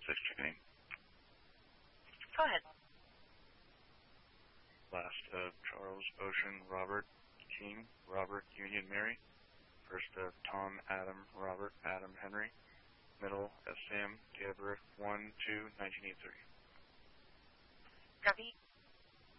checking. Go ahead. Last, Charles, Ocean, Robert, King, Robert, Union, Mary. First, Tom, Adam, Robert, Adam, Henry. Middle, Sam, Deborah, 1-2-1983. Copy.